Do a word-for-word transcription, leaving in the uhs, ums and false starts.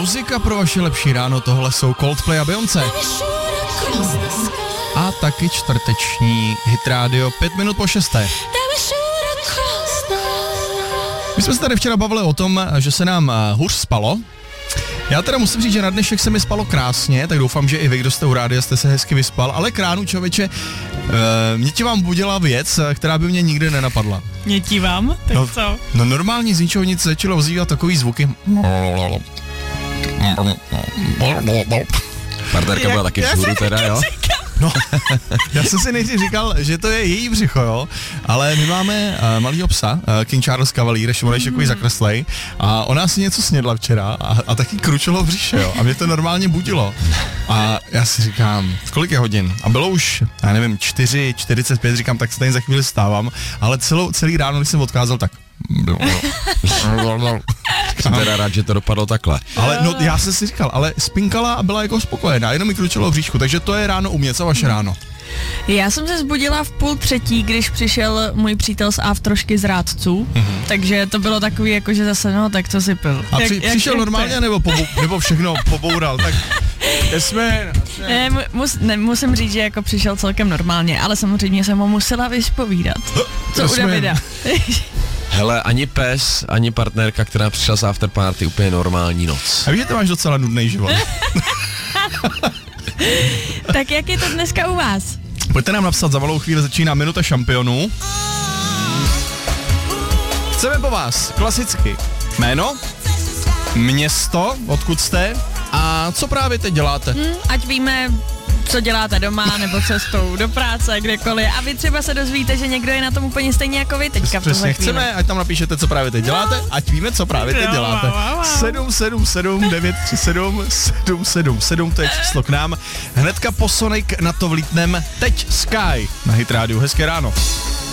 muzika pro vaše lepší ráno, tohle jsou Coldplay a Beyoncé. A taky čtvrteční Hit Radio, pět minut po šesté. My jsme se tady včera bavili o tom, že se nám hůř spalo. Já teda musím říct, že na dnešek se mi spalo krásně, tak doufám, že i vy, kdo jste u rádia, jste se hezky vyspal, ale k ránu, člověče, e, mě ti vám budila věc, která by mě nikdy nenapadla. Mě ti vám? Tak no, co? No normálně z ničeho nic začalo ozývat takový zvuky. Partnerka byla taky vzhůru teda, jo? No, já jsem si nejdřív říkal, že to je její břicho, jo, ale my máme uh, malýho psa, uh, King Charles Cavalier, Šimona je takový zakreslej, a ona si něco snědla včera a, a taky kručilo v břiše, jo, a mě to normálně budilo. A já si říkám, kolik je hodin? A bylo už, já nevím, čtyři čtyřicet pět, říkám, tak stejně za chvíli stávám, ale celou, celý ráno, když jsem odkázal, tak... Jsem teda rád, že to dopadlo takhle. Ale no, já jsem si říkal, ale spinkala a byla jako spokojená, jenom mi kručilo v bříšku, takže to je ráno u mě, co vaše ráno? Já jsem se zbudila v půl třetí, když přišel můj přítel z Avtrošky z Rádců, mm-hmm. takže to bylo takový jako, že zase, no, tak co si pil. A při, jak, přišel jak normálně, nebo, pobou, nebo všechno poboural, tak jsme... Ne, mus, ne, musím říct, že jako přišel celkem normálně, ale samozřejmě jsem ho musela vyspovídat. Co u Davida? Hele, ani pes, ani partnerka, která přišla z afterparty, úplně normální noc. A víš, že ty máš docela nudný život. Tak jak je to dneska u vás? Pojďte nám napsat, za malou chvíli začíná Minuta šampionů. Chceme po vás klasicky jméno, město, odkud jste a co právě teď děláte. Hmm, ať víme, co děláte doma, nebo cestou do práce, kdekoliv. A vy třeba se dozvíte, že někdo je na tom úplně stejně jako vy teďka v tuhle chvíli. Chceme, ať tam napíšete, co právě teď děláte, ať víme, co právě teď děláte. sedm sedm sedm devět tři sedm sedm sedm sedm, to je číslo k nám. Hnedka po Sonic na to vlítnem teď Sky na Hit Radio. Hezké ráno.